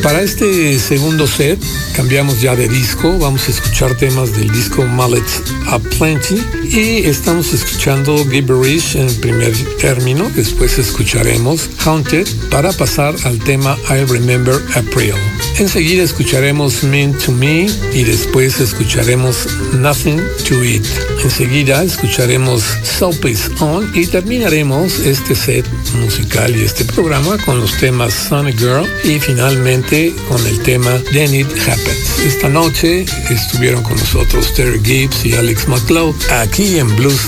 Para este segundo set cambiamos ya de disco, vamos a escuchar temas del disco Mullets Aplenty y estamos escuchando Gibberish en primer término, después escucharemos Haunted para pasar al tema I Remember April. Enseguida escucharemos Mean to Me y después escucharemos Nothing to Eat. Enseguida escucharemos Soap is On y terminaremos este set musical y este programa con los temas Sonic Girl y finalmente con el tema Then It Happens. Esta noche estuvieron con nosotros Terry Gibbs y Alex McLeod aquí en Blues